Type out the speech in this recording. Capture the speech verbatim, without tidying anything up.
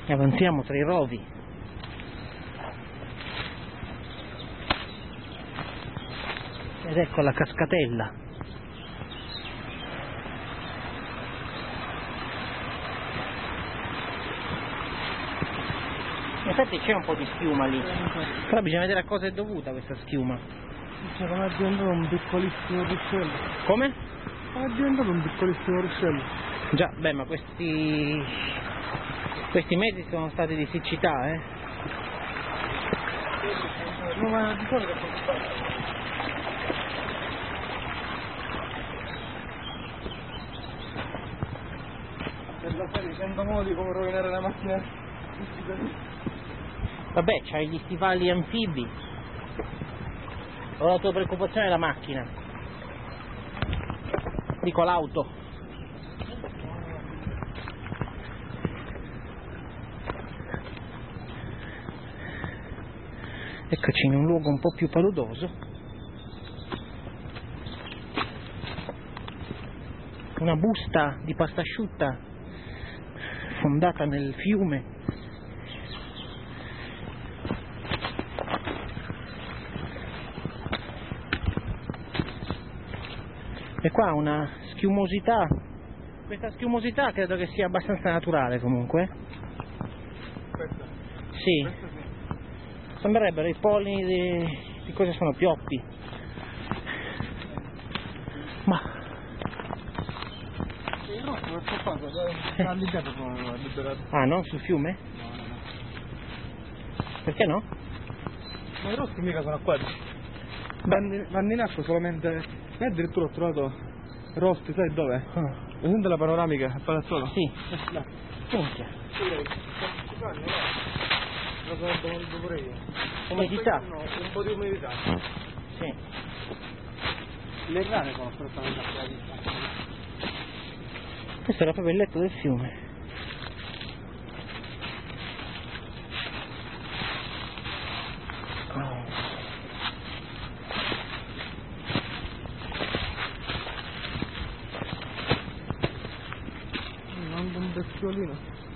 E avanziamo tra i rovi. Ed ecco la cascatella. In effetti c'è un po' di schiuma lì, però bisogna vedere a cosa è dovuta questa schiuma. Cioè, come è diventato un piccolissimo ruscello. Come? Come è diventato un piccolissimo ruscello. Già, beh, ma questi questi mesi sono stati di siccità, eh? No, ma di solito è così. Per la serie cento modi come rovinare la macchina. Vabbè, c'hai gli stivali anfibi. Ho la tua preoccupazione è la macchina. Dico l'auto. Eccoci in un luogo un po' più paludoso. Una busta di pasta asciutta fondata nel fiume. E qua una schiumosità. Questa schiumosità credo che sia abbastanza naturale comunque. Questa? Sì. Questa sì. Sembrerebbero i polini di, di cosa sono, pioppi. Ma Il rosso è scappato, sta all'interno sono liberato. ah, non sul fiume? No, no, no. Perché no? Ma i rossi mica sono acquati. Vanno, vanno in acqua solamente. E addirittura ho trovato rosti, sai dove? Ah. Presente la panoramica a Palazzolo? Sì. Eh, là. Minchia. Lo sono voluto pure io. Umidità? No, un po' di umidità. Sì. Le rane sono assolutamente acquate. Questo era proprio il letto del fiume. Non un bestiolino.